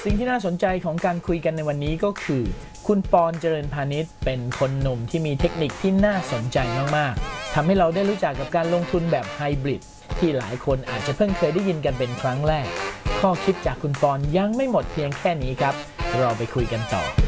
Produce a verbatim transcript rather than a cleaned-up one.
สิ่งที่น่าสนใจของการคุยกันในวันนี้ก็คือคุณปอนเจริญพาณิชย์เป็นคนหนุ่มที่มีเทคนิคที่น่าสนใจมากๆทำให้เราได้รู้จักกับการลงทุนแบบไฮบริดที่หลายคนอาจจะเพิ่งเคยได้ยินกันเป็นครั้งแรกข้อคิดจากคุณปอนยังไม่หมดเพียงแค่นี้ครับเราไปคุยกันต่อ